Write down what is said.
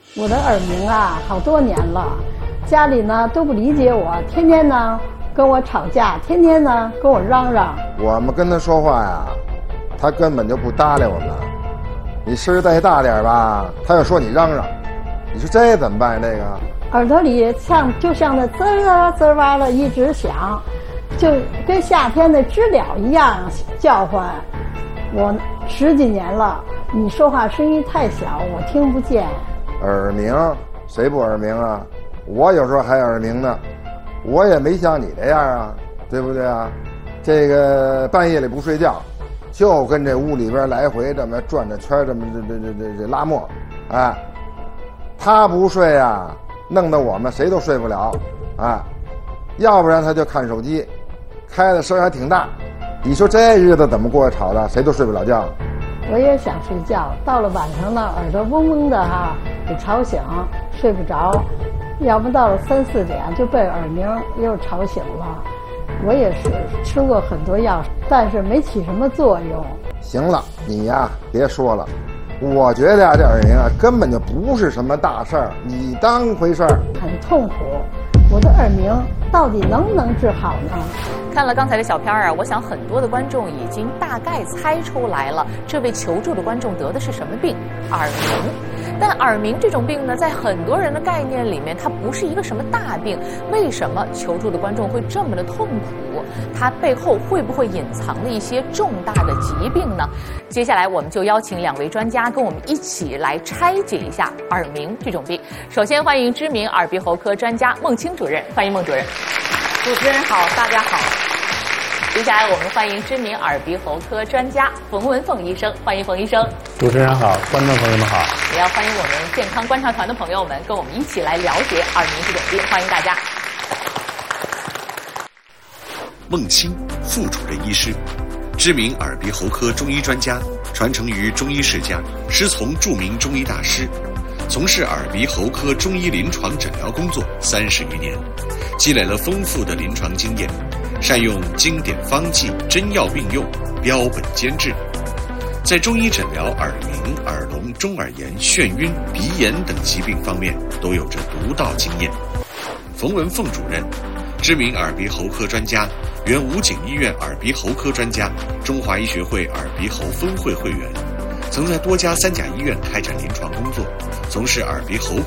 我的耳鸣啊，好多年了，家里呢都不理解我，天天呢跟我吵架，天天呢跟我嚷嚷。 我们跟他说话呀，他根本就不搭理我们。你声儿再大点吧，他又说你嚷嚷。你说这怎么办？这个耳朵里就像那滋儿滋儿的一直响，就跟夏天的知了一样叫唤。我10几年了，你说话声音太小，我听不见。 耳鸣，谁不耳鸣啊？我有时候还耳鸣呢，我也没像你这样啊，对不对啊？这个半夜里不睡觉，就跟这屋里边来回这么转着圈，这么这拉磨，哎，他不睡啊，弄得我们谁都睡不了，啊，要不然他就看手机，开的声还挺大，你说这日子怎么过吵的，谁都睡不了觉。 我也想睡觉，到了晚上呢，耳朵嗡嗡的哈，给吵醒，睡不着，要不到了3、4点就被耳鸣又吵醒了。我也是吃过很多药，但是没起什么作用。 行了，你呀别说了，我觉得这耳鸣啊根本就不是什么大事儿，你当回事儿。 很痛苦，我的耳鸣到底能不能治好呢？ 看了刚才的小片啊，我想很多的观众已经大概猜出来了，这位求助的观众得的是什么病？耳鸣。但耳鸣这种病呢，在很多人的概念里面，它不是一个什么大病。为什么求助的观众会这么的痛苦？它背后会不会隐藏了一些重大的疾病呢？接下来我们就邀请2位专家跟我们一起来拆解一下耳鸣这种病。首先欢迎知名耳鼻喉科专家孟青主任，欢迎孟主任。主持人好，大家好。接下来我们欢迎知名耳鼻喉科专家冯文凤医生，欢迎冯医生。 主持人好，观众朋友们好。 也要欢迎我们健康观察团的朋友们跟我们一起来了解耳鸣这种病，欢迎大家。 孟青，副主任医师，知名耳鼻喉科中医专家，传承于中医世家，师从著名中医大师，从事耳鼻喉科中医临床诊疗工作30余年，积累了丰富的临床经验，善用经典方剂，真药并用，标本兼治，在中医诊疗耳鸣、耳聋、中耳炎、眩晕、鼻炎等疾病方面都有着独到经验。冯文凤主任，知名耳鼻喉科专家，原武警医院耳鼻喉科专家，中华医学会耳鼻喉分会会员，曾在多家3甲医院开展临床工作，从事耳鼻喉